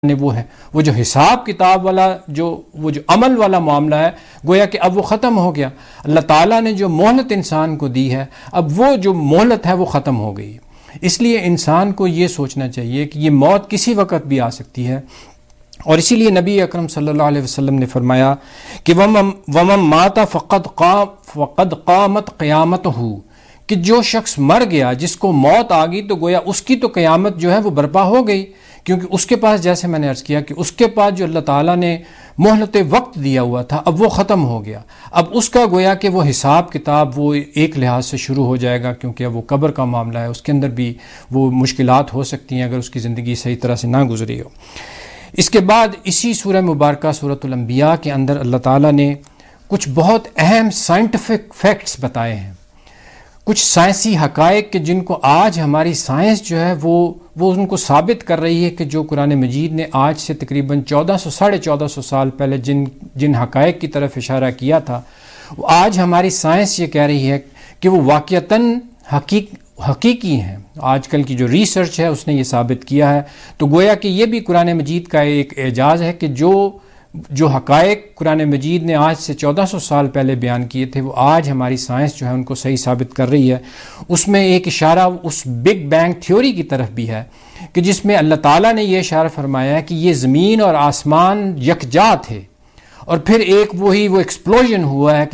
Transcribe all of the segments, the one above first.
نے وہ ہے وہ جو حساب کتاب والا وہ جو عمل والا معاملہ ہے، گویا کہ اب وہ ختم ہو گیا۔ اللہ تعالیٰ نے جو مہلت انسان کو دی ہے، اب وہ جو مہلت ہے وہ ختم ہو گئی۔ اس لیے انسان کو یہ سوچنا چاہیے کہ یہ موت کسی وقت بھی آ سکتی ہے، اور اسی لیے نبی اکرم صلی اللہ علیہ وسلم نے فرمایا کہ وَمَن مَاتَ فَقَدْ قَامَتْ قِیَامَتُهُ، کہ جو شخص مر گیا، جس کو موت آ گئی، تو گویا اس کی تو قیامت جو ہے وہ برپا ہو گئی، کیونکہ اس کے پاس، جیسے میں نے عرض کیا کہ اس کے پاس جو اللہ تعالیٰ نے مہلت وقت دیا ہوا تھا اب وہ ختم ہو گیا۔ اب اس کا گویا کہ وہ حساب کتاب وہ ایک لحاظ سے شروع ہو جائے گا، کیونکہ اب وہ قبر کا معاملہ ہے، اس کے اندر بھی وہ مشکلات ہو سکتی ہیں اگر اس کی زندگی صحیح طرح سے نہ گزری ہو۔ اس کے بعد اسی سورہ مبارکہ سورۃ الانبیاء کے اندر اللہ تعالیٰ نے کچھ بہت اہم سائنٹیفک فیکٹس بتائے ہیں، کچھ سائنسی حقائق کہ جن کو آج ہماری سائنس جو ہے وہ ان کو ثابت کر رہی ہے کہ جو قرآن مجید نے آج سے تقریباً 1400 سال پہلے جن حقائق کی طرف اشارہ کیا تھا، وہ آج ہماری سائنس یہ کہہ رہی ہے کہ وہ واقعتاً حقیقی ہیں۔ آج کل کی جو ریسرچ ہے اس نے یہ ثابت کیا ہے، تو گویا کہ یہ بھی قرآن مجید کا ایک اعجاز ہے کہ جو حقائق قرآن مجید نے آج سے 1400 سال پہلے بیان کیے تھے وہ آج ہماری سائنس جو ہے ان کو صحیح ثابت کر رہی ہے۔ اس میں ایک اشارہ اس بگ بینگ تھیوری کی طرف بھی ہے کہ جس میں اللہ تعالیٰ نے یہ اشارہ فرمایا ہے کہ یہ زمین اور آسمان یکجا تھے، اور پھر وہ ایکسپلوژن ہوا ہے کہ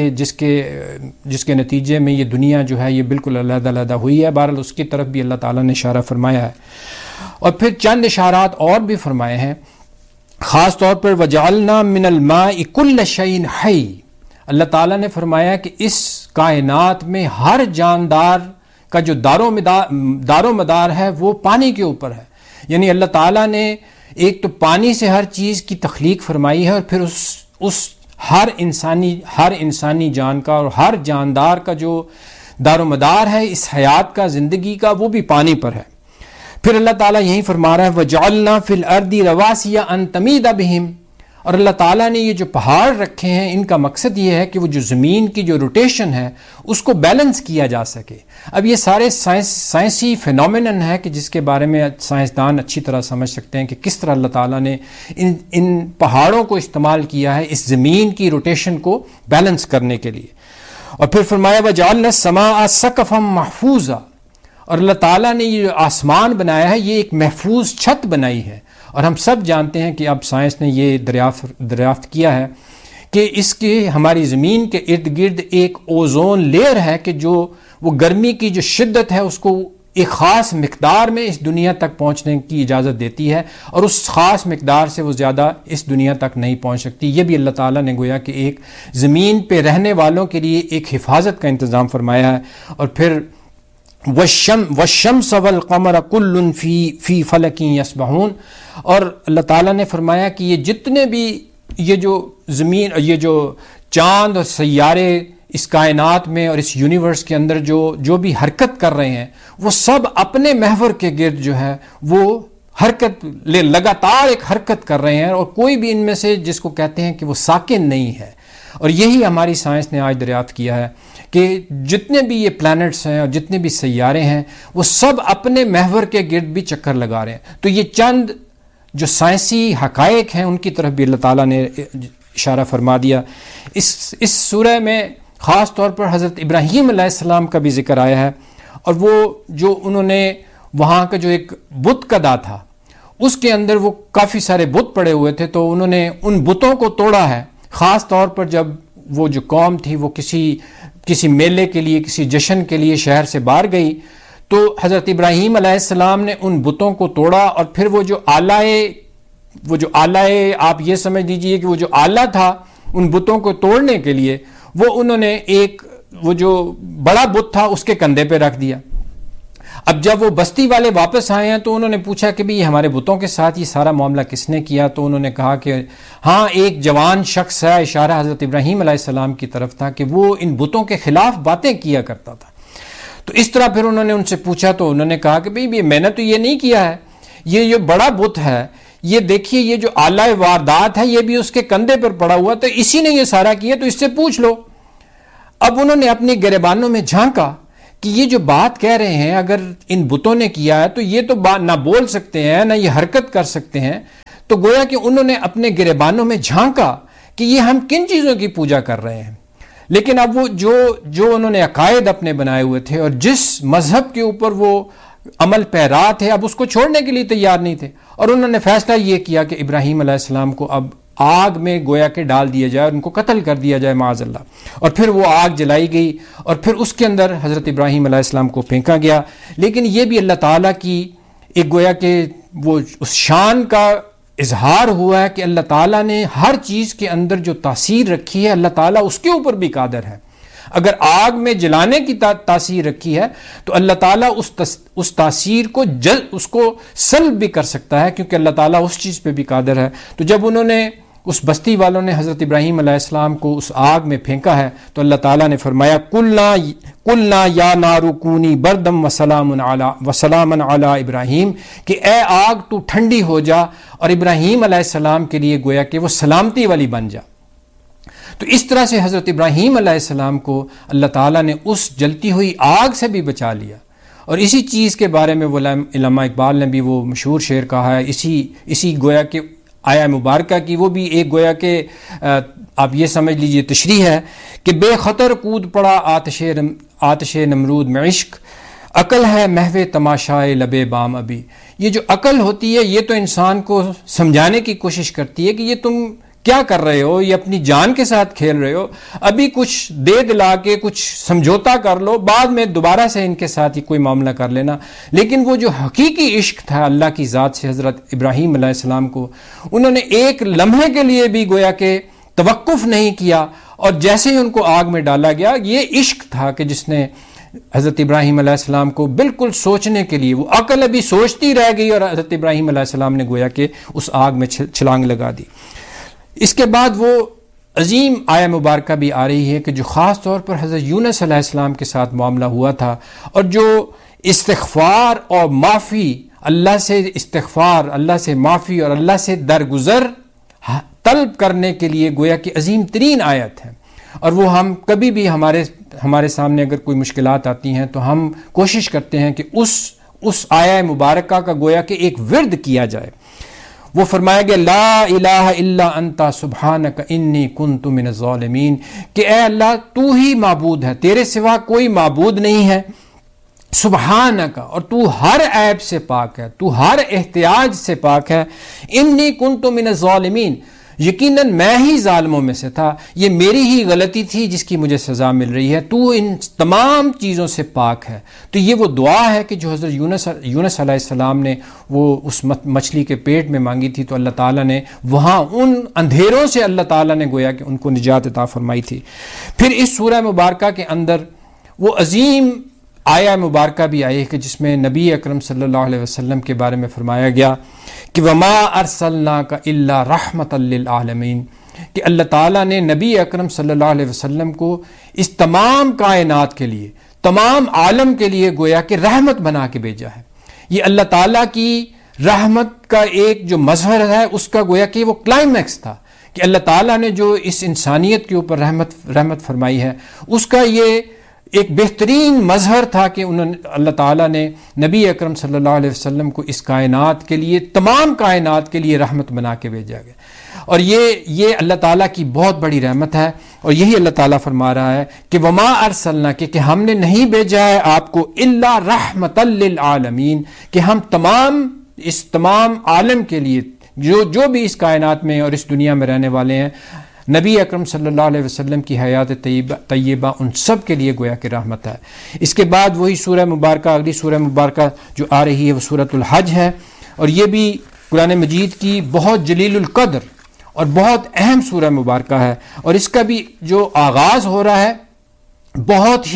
جس کے نتیجے میں یہ دنیا جو ہے یہ بالکل علیحدہ علیحدہ ہوئی ہے۔ بہرحال اس کی طرف بھی اللہ تعالیٰ نے اشارہ فرمایا ہے، اور پھر چند اشارات اور بھی فرمائے ہیں، خاص طور پر وَجَعَلْنَا مِنَ الْمَاءِ كُلَّ شَيْءٍ حَيٍّ، اللہ تعالیٰ نے فرمایا کہ اس کائنات میں ہر جاندار کا جو دار و مدار ہے وہ پانی کے اوپر ہے۔ یعنی اللہ تعالیٰ نے ایک تو پانی سے ہر چیز کی تخلیق فرمائی ہے، اور پھر اس ہر انسانی جان کا اور ہر جاندار کا جو دار و مدار ہے اس حیات کا، زندگی کا، وہ بھی پانی پر ہے۔ پھر اللہ تعالیٰ یہی فرما رہا ہے وَجَعَلْنَا فِي الْأَرْضِ رَوَاسِيَ أَن تَمِيدَ بِهِمْ، اور اللہ تعالیٰ نے یہ جو پہاڑ رکھے ہیں ان کا مقصد یہ ہے کہ وہ جو زمین کی جو روٹیشن ہے اس کو بیلنس کیا جا سکے۔ اب یہ سارے سائنسی فینومینن ہے کہ جس کے بارے میں سائنسدان اچھی طرح سمجھ سکتے ہیں کہ کس طرح اللہ تعالیٰ نے ان پہاڑوں کو استعمال کیا ہے اس زمین کی روٹیشن کو بیلنس کرنے کے لیے۔ اور پھر فرمایا وَجَعَلْنَا السَّمَاءَ سَقْفًا مَحْفُوظًا، اور اللہ تعالیٰ نے یہ جو آسمان بنایا ہے یہ ایک محفوظ چھت بنائی ہے، اور ہم سب جانتے ہیں کہ اب سائنس نے یہ دریافت کیا ہے کہ اس کے ہماری زمین کے ارد گرد ایک اوزون لیئر ہے کہ جو وہ گرمی کی جو شدت ہے اس کو ایک خاص مقدار میں اس دنیا تک پہنچنے کی اجازت دیتی ہے، اور اس خاص مقدار سے وہ زیادہ اس دنیا تک نہیں پہنچ سکتی۔ یہ بھی اللہ تعالیٰ نے گویا کہ ایک زمین پہ رہنے والوں کے لیے ایک حفاظت کا انتظام فرمایا ہے۔ اور پھر وَالشَّمْسَ وَالْقَمَرَ كُلٌّ فِي فَلَكٍ يَسْبَحُونَ، اور اللہ تعالیٰ نے فرمایا کہ یہ جتنے بھی یہ جو زمین، یہ جو چاند اور سیارے اس کائنات میں اور اس یونیورس کے اندر جو بھی حرکت کر رہے ہیں وہ سب اپنے محور کے گرد جو ہے وہ لگاتار ایک حرکت کر رہے ہیں، اور کوئی بھی ان میں سے جس کو کہتے ہیں کہ وہ ساکن نہیں ہے۔ اور یہی ہماری سائنس نے آج دریافت کیا ہے کہ جتنے بھی یہ پلانٹس ہیں اور جتنے بھی سیارے ہیں وہ سب اپنے محور کے گرد بھی چکر لگا رہے ہیں۔ تو یہ چند جو سائنسی حقائق ہیں ان کی طرف بھی اللہ تعالیٰ نے اشارہ فرما دیا۔ اس سورہ میں خاص طور پر حضرت ابراہیم علیہ السلام کا بھی ذکر آیا ہے، اور وہ جو انہوں نے وہاں کا جو ایک بت کدا تھا اس کے اندر وہ کافی سارے بت پڑے ہوئے تھے، تو انہوں نے ان بتوں کو توڑا ہے، خاص طور پر جب وہ جو قوم تھی وہ کسی میلے کے لیے، کسی جشن کے لیے شہر سے باہر گئی، تو حضرت ابراہیم علیہ السلام نے ان بتوں کو توڑا، اور پھر وہ جو آلہ آپ یہ سمجھ لیجئے کہ وہ جو آلہ تھا ان بتوں کو توڑنے کے لیے وہ انہوں نے وہ جو بڑا بت تھا اس کے کندھے پہ رکھ دیا۔ اب جب وہ بستی والے واپس آئے ہیں تو انہوں نے پوچھا کہ بھی ہمارے بتوں کے ساتھ یہ سارا معاملہ کس نے کیا؟ تو انہوں نے کہا کہ ہاں ایک جوان شخص ہے، اشارہ حضرت ابراہیم علیہ السلام کی طرف تھا کہ وہ ان بتوں کے خلاف باتیں کیا کرتا تھا۔ تو اس طرح پھر انہوں نے ان سے پوچھا تو انہوں نے کہا کہ بھئی میں نے تو یہ نہیں کیا ہے، یہ جو بڑا بت ہے یہ دیکھیے یہ جو آلہ واردات ہے یہ بھی اس کے کندھے پر پڑا ہوا، تو اسی نے یہ سارا کیا، تو اس سے پوچھ لو۔ اب انہوں نے اپنی گریبانوں میں جھانکا کہ یہ جو بات کہہ رہے ہیں اگر ان بتوں نے کیا ہے تو یہ تو بات نہ بول سکتے ہیں نہ یہ حرکت کر سکتے ہیں. تو گویا کہ انہوں نے اپنے گریبانوں میں جھانکا کہ یہ ہم کن چیزوں کی پوجا کر رہے ہیں. لیکن اب وہ جو انہوں نے عقائد اپنے بنائے ہوئے تھے اور جس مذہب کے اوپر وہ عمل پیرا تھے اب اس کو چھوڑنے کے لیے تیار نہیں تھے. اور انہوں نے فیصلہ یہ کیا کہ ابراہیم علیہ السلام کو اب آگ میں گویا کہ ڈال دیا جائے اور ان کو قتل کر دیا جائے معاذ اللہ. اور پھر وہ آگ جلائی گئی اور پھر اس کے اندر حضرت ابراہیم علیہ السلام کو پھینکا گیا. لیکن یہ بھی اللہ تعالیٰ کی ایک گویا کہ وہ اس شان کا اظہار ہوا ہے کہ اللہ تعالیٰ نے ہر چیز کے اندر جو تاثیر رکھی ہے اللہ تعالیٰ اس کے اوپر بھی قادر ہے. اگر آگ میں جلانے کی تاثیر رکھی ہے تو اللہ تعالیٰ اس تاثیر کو اس کو سلب بھی کر سکتا ہے کیونکہ اللہ تعالیٰ اس چیز پہ بھی قادر ہے. تو جب انہوں نے اس بستی والوں نے حضرت ابراہیم علیہ السلام کو اس آگ میں پھینکا ہے تو اللہ تعالیٰ نے فرمایا قلنا یا نار کونی بردم وسلاما علی ابراہیم کہ اے آگ تو ٹھنڈی ہو جا اور ابراہیم علیہ السلام کے لیے گویا کہ وہ سلامتی والی بن جا. تو اس طرح سے حضرت ابراہیم علیہ السلام کو اللہ تعالیٰ نے اس جلتی ہوئی آگ سے بھی بچا لیا. اور اسی چیز کے بارے میں علامہ اقبال نے بھی وہ مشہور شعر کہا ہے اسی گویا کہ آیا مبارکہ کی وہ بھی ایک گویا کہ آپ یہ سمجھ لیجئے تشریح ہے کہ بے خطر کود پڑا آتش نمرود میں عشق عقل ہے محو تماشائے لبے بام ابھی. یہ جو عقل ہوتی ہے یہ تو انسان کو سمجھانے کی کوشش کرتی ہے کہ یہ تم کیا کر رہے ہو, یہ اپنی جان کے ساتھ کھیل رہے ہو, ابھی کچھ دے دلا کے کچھ سمجھوتا کر لو, بعد میں دوبارہ سے ان کے ساتھ ہی کوئی معاملہ کر لینا. لیکن وہ جو حقیقی عشق تھا اللہ کی ذات سے حضرت ابراہیم علیہ السلام کو, انہوں نے ایک لمحے کے لیے بھی گویا کہ توقف نہیں کیا اور جیسے ہی ان کو آگ میں ڈالا گیا یہ عشق تھا کہ جس نے حضرت ابراہیم علیہ السلام کو بالکل سوچنے کے لیے, وہ عقل ابھی سوچتی رہ گئی اور حضرت ابراہیم علیہ السلام نے گویا کہ اس آگ میں چھلانگ لگا دی. اس کے بعد وہ عظیم آیہ مبارکہ بھی آ رہی ہے کہ جو خاص طور پر حضرت یونس علیہ السلام کے ساتھ معاملہ ہوا تھا اور جو استغفار اور معافی, اللہ سے استغفار, اللہ سے معافی اور اللہ سے درگزر طلب کرنے کے لیے گویا کہ عظیم ترین آیت ہے. اور وہ ہم کبھی بھی ہمارے سامنے اگر کوئی مشکلات آتی ہیں تو ہم کوشش کرتے ہیں کہ اس آیہ مبارکہ کا گویا کہ ایک ورد کیا جائے. وہ فرمایا گیا لا الہ الا انت سبحانک انی کنت من الظالمین کہ اے اللہ تو ہی معبود ہے, تیرے سوا کوئی معبود نہیں ہے. سبحانک, اور تو ہر عیب سے پاک ہے, تو ہر احتیاج سے پاک ہے. انی کنت من الظالمین, یقیناً میں ہی ظالموں میں سے تھا, یہ میری ہی غلطی تھی جس کی مجھے سزا مل رہی ہے, تو ان تمام چیزوں سے پاک ہے. تو یہ وہ دعا ہے کہ جو حضرت یونس علیہ السلام نے وہ اس مچھلی کے پیٹ میں مانگی تھی تو اللہ تعالیٰ نے وہاں ان اندھیروں سے اللہ تعالیٰ نے گویا کہ ان کو نجات عطا فرمائی تھی. پھر اس سورہ مبارکہ کے اندر وہ عظیم آیہ مبارکہ بھی آئی ہے کہ جس میں نبی اکرم صلی اللہ علیہ وسلم کے بارے میں فرمایا گیا کہ وما ارسلناک الا رحمۃ للعالمین, کہ اللہ تعالیٰ نے نبی اکرم صلی اللہ علیہ وسلم کو اس تمام کائنات کے لیے, تمام عالم کے لیے گویا کہ رحمت بنا کے بھیجا ہے. یہ اللہ تعالیٰ کی رحمت کا ایک جو مظہر ہے اس کا گویا کہ وہ کلائمیکس تھا کہ اللہ تعالیٰ نے جو اس انسانیت کے اوپر رحمت فرمائی ہے اس کا یہ ایک بہترین مظہر تھا کہ اللہ تعالیٰ نے نبی اکرم صلی اللہ علیہ وسلم کو اس کائنات کے لیے, تمام کائنات کے لیے رحمت بنا کے بھیجا گیا. اور یہ اللہ تعالیٰ کی بہت بڑی رحمت ہے. اور یہی اللہ تعالیٰ فرما رہا ہے کہ وما ارسلنا, کہ ہم نے نہیں بھیجا ہے آپ کو الا رحمۃ للعالمین, کہ ہم اس تمام عالم کے لیے جو بھی اس کائنات میں اور اس دنیا میں رہنے والے ہیں, نبی اکرم صلی اللہ علیہ وسلم کی حیات طیبہ ان سب کے لیے گویا کہ رحمت ہے. اس کے بعد وہی سورہ مبارکہ, اگلی سورہ مبارکہ جو آ رہی ہے وہ سورۃ الحج ہے, اور یہ بھی قرآن مجید کی بہت جلیل القدر اور بہت اہم سورہ مبارکہ ہے. اور اس کا بھی جو آغاز ہو رہا ہے بہت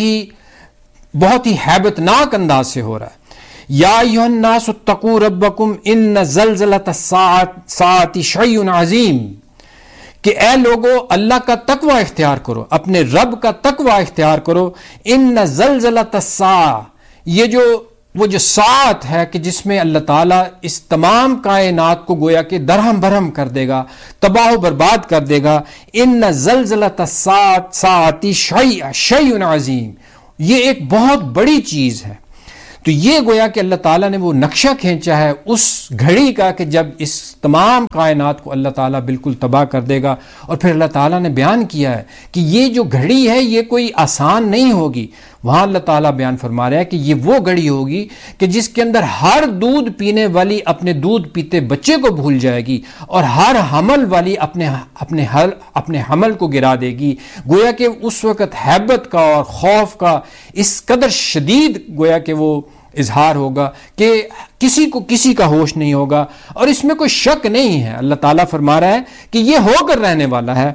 ہی ہیبت ناک انداز سے ہو رہا ہے. یا ایھا الناس اتقوا ربکم ان زلزلۃ الساعۃ شیء عظیم, کہ اے لوگو اللہ کا تقوی اختیار کرو, اپنے رب کا تقوی اختیار کرو. ان زلزلۃ الساعۃ, یہ وہ جو ساعت ہے کہ جس میں اللہ تعالیٰ اس تمام کائنات کو گویا کہ درہم برہم کر دے گا, تباہ و برباد کر دے گا. ان زلزلۃ الساعۃ شیء عظیم, یہ ایک بہت بڑی چیز ہے. تو یہ گویا کہ اللہ تعالیٰ نے وہ نقشہ کھینچا ہے اس گھڑی کا کہ جب اس تمام کائنات کو اللہ تعالیٰ بالکل تباہ کر دے گا. اور پھر اللہ تعالیٰ نے بیان کیا ہے کہ یہ جو گھڑی ہے یہ کوئی آسان نہیں ہوگی. وہاں اللہ تعالیٰ بیان فرما رہا ہے کہ یہ وہ گھڑی ہوگی کہ جس کے اندر ہر دودھ پینے والی اپنے دودھ پیتے بچے کو بھول جائے گی اور ہر حمل والی اپنے حمل کو گرا دے گی. گویا کہ اس وقت ہیبت کا اور خوف کا اس قدر شدید گویا کہ وہ اظہار ہوگا کہ کسی کو کسی کا ہوش نہیں ہوگا. اور اس میں کوئی شک نہیں ہے. اللہ تعالیٰ فرما رہا ہے کہ یہ ہو کر رہنے والا ہے.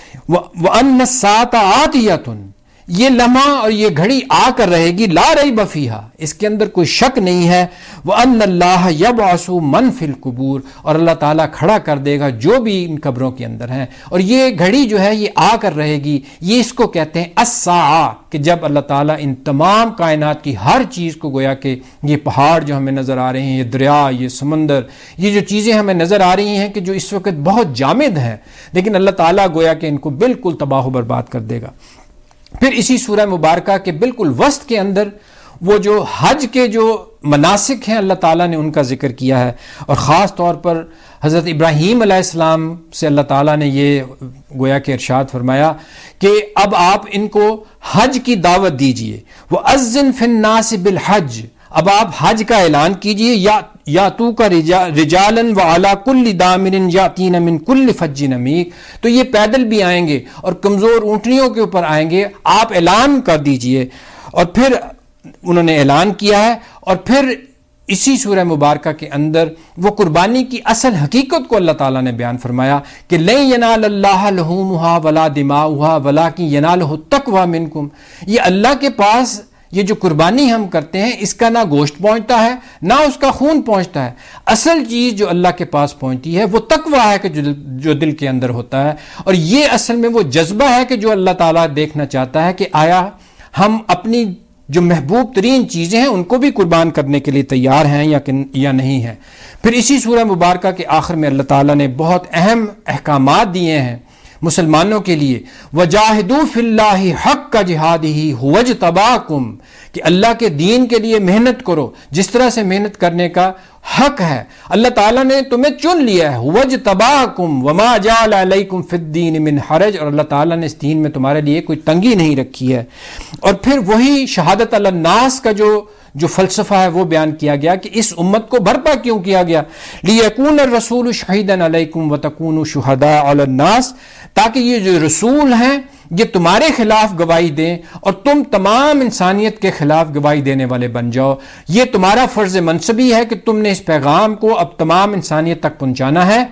وَأَنَّ السَّاعَةَ آتِيَةٌ، یہ لمحہ اور یہ گھڑی آ کر رہے گی، لا ریب فیہا، اس کے اندر کوئی شک نہیں ہے. وَأَنَّ اللَّهَ يَبْعَثُ مَن فِي الْقُبُورِ، اور اللہ تعالیٰ کھڑا کر دے گا جو بھی ان قبروں کے اندر ہیں. اور یہ گھڑی جو ہے یہ آ کر رہے گی. یہ اس کو کہتے ہیں الساعہ، کہ جب اللہ تعالیٰ ان تمام کائنات کی ہر چیز کو گویا کہ یہ پہاڑ جو ہمیں نظر آ رہے ہیں، یہ دریا، یہ سمندر، یہ جو چیزیں ہمیں نظر آ رہی ہیں کہ جو اس وقت بہت جامد ہیں، لیکن اللہ تعالیٰ گویا کہ ان کو بالکل تباہ و برباد کر دے گا. پھر اسی سورہ مبارکہ کے بالکل وسط کے اندر وہ جو حج کے جو مناسک ہیں اللہ تعالیٰ نے ان کا ذکر کیا ہے. اور خاص طور پر حضرت ابراہیم علیہ السلام سے اللہ تعالیٰ نے یہ گویا کہ ارشاد فرمایا کہ اب آپ ان کو حج کی دعوت دیجئے. وَأَذِّن فِي النَّاسِ بِالْحَجِّ، اب آپ حج کا اعلان کیجئے. یا تو کا رجالن وعلا کل دامر یاتین من کل فج عمیق، تو یہ پیدل بھی آئیں گے اور کمزور اونٹنیوں کے اوپر آئیں گے، آپ اعلان کر دیجئے. اور پھر انہوں نے اعلان کیا ہے. اور پھر اسی سورہ مبارکہ کے اندر وہ قربانی کی اصل حقیقت کو اللہ تعالیٰ نے بیان فرمایا کہ لن ینال اللہ لحومها ولا دماؤها ولکن ینالہ التقوی منکم. یہ اللہ کے پاس یہ جو قربانی ہم کرتے ہیں اس کا نہ گوشت پہنچتا ہے نہ اس کا خون پہنچتا ہے. اصل چیز جو اللہ کے پاس پہنچتی ہے وہ تقوی ہے کہ جو دل کے اندر ہوتا ہے. اور یہ اصل میں وہ جذبہ ہے کہ جو اللہ تعالیٰ دیکھنا چاہتا ہے کہ آیا ہم اپنی جو محبوب ترین چیزیں ہیں ان کو بھی قربان کرنے کے لیے تیار ہیں یا نہیں ہیں. پھر اسی سورہ مبارکہ کے آخر میں اللہ تعالیٰ نے بہت اہم احکامات دیے ہیں مسلمانوں کے لیے. وَجَاهِدُوا فِي اللَّهِ حَقَّ جِهَادِهِ هُوَ اجْتَبَاكُمْ، کہ اللہ کے دین کے لیے محنت کرو جس طرح سے محنت کرنے کا حق ہے. اللہ تعالیٰ نے تمہیں چن لیا ہے. هُوَ اجْتَبَاكُمْ وَمَا جَعَلَ عَلَيْكُمْ فِي الدِّينِ مِنْ حَرَجٍ، اور اللہ تعالیٰ نے اس دین میں تمہارے لیے کوئی تنگی نہیں رکھی ہے. اور پھر وہی شہادت علی الناس کا جو فلسفہ ہے وہ بیان کیا گیا کہ اس امت کو برپا کیوں کیا گیا. لِيَكُونَ الرَّسُولُ شَهِيدًا عَلَيْكُمْ وَتَكُونُوا شُهَدَاءَ عَلَى النَّاسِ، تاکہ یہ جو رسول ہیں یہ تمہارے خلاف گواہی دیں اور تم تمام انسانیت کے خلاف گواہی دینے والے بن جاؤ. یہ تمہارا فرض منصبی ہے کہ تم نے اس پیغام کو اب تمام انسانیت تک پہنچانا ہے،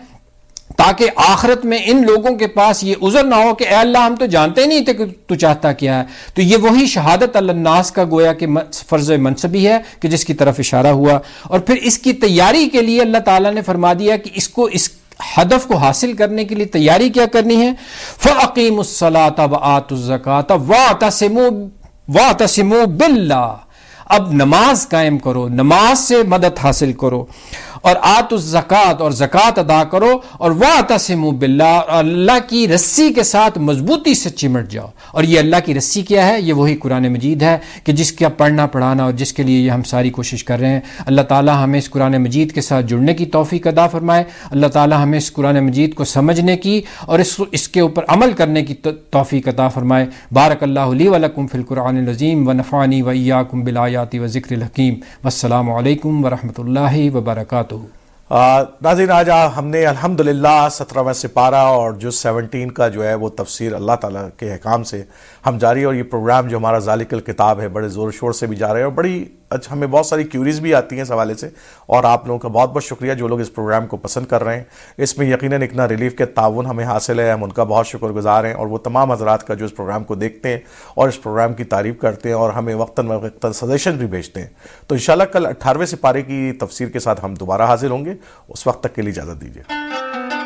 تاکہ آخرت میں ان لوگوں کے پاس یہ عذر نہ ہو کہ اے اللہ ہم تو جانتے نہیں تھے کہ تو چاہتا کیا ہے. تو یہ وہی شہادت علی الناس کا گویا کہ فرض منصبی ہے کہ جس کی طرف اشارہ ہوا. اور پھر اس کی تیاری کے لیے اللہ تعالیٰ نے فرما دیا کہ اس ہدف کو حاصل کرنے کے لیے تیاری کیا کرنی ہے. فَأَقِيمُوا الصَّلَاةَ وَآتُوا الزَّكَاةَ وَاعْتَصِمُوا بِاللَّهِ، اب نماز قائم کرو، نماز سے مدد حاصل کرو، اور آتوا الزکات، اور زکوٰۃ ادا کرو، اور واعتصموا باللہ، اور اللہ کی رسی کے ساتھ مضبوطی سے چمٹ جاؤ. اور یہ اللہ کی رسی کیا ہے؟ یہ وہی قرآن مجید ہے کہ جس کا پڑھنا پڑھانا اور جس کے لیے یہ ہم ساری کوشش کر رہے ہیں. اللہ تعالیٰ ہمیں اس قرآن مجید کے ساتھ جڑنے کی توفیق عطا فرمائے. اللہ تعالیٰ ہمیں اس قرآن مجید کو سمجھنے کی اور اس کے اوپر عمل کرنے کی توفیق عطا فرمائے. بارک اللہ لی ولکم فی القرآن العظیم ونفعنی وایاکم بالآیات وذکر الحکیم. والسلام علیکم ورحمۃ اللہ وبرکاتہ. ناظرین، آج ہم نے الحمدللہ 17واں سپارہ اور جز 17 کا جو ہے وہ تفسیر اللہ تعالیٰ کے احکام سے ہم جاری، اور یہ پروگرام جو ہمارا ذالک الکتاب ہے بڑے زور شور سے بھی جا رہے ہیں، اور بڑی ہمیں بہت ساری کیوریز بھی آتی ہیں اس حوالے سے. اور آپ لوگوں کا بہت بہت شکریہ جو لوگ اس پروگرام کو پسند کر رہے ہیں. اس میں یقیناً اکنا ریلیف کے تعاون ہمیں حاصل ہے، ہم ان کا بہت شکر گزار ہیں. اور وہ تمام حضرات کا جو اس پروگرام کو دیکھتے ہیں اور اس پروگرام کی تعریف کرتے ہیں اور ہمیں وقتاً فوقتاً سجیشن بھی بھیجتے ہیں. تو انشاءاللہ کل 18ویں سپارے کی تفسیر کے ساتھ ہم دوبارہ حاضر ہوں گے. اس وقت تک کے لیے اجازت دیجیے.